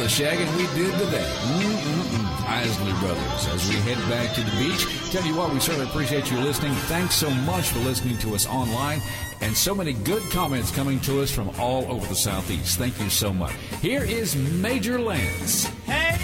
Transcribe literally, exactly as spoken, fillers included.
shag, and we did to that. Mm-mm-mm. Isley Brothers. As we head back to the beach, tell you what, we certainly appreciate you listening. Thanks so much for listening to us online, and so many good comments coming to us from all over the Southeast. Thank you so much. Here is Major Lance. Hey!